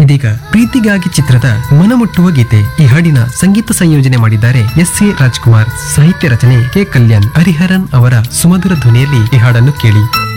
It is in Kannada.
ಇದೀಗ ಪ್ರೀತಿಗಾಗಿ ಚಿತ್ರದ ಮನಮುಟ್ಟುವ ಗೀತೆ. ಈ ಹಾಡಿನ ಸಂಗೀತ ಸಂಯೋಜನೆ ಮಾಡಿದ್ದಾರೆ ಎಸ್.ಎ. ರಾಜ್ಕುಮಾರ್, ಸಾಹಿತ್ಯ ರಚನೆ ಕೆ. ಕಲ್ಯಾಣ್. ಹರಿಹರನ್ ಅವರ ಸುಮಧುರ ಧ್ವನಿಯಲ್ಲಿ ಈ ಹಾಡನ್ನು ಕೇಳಿ.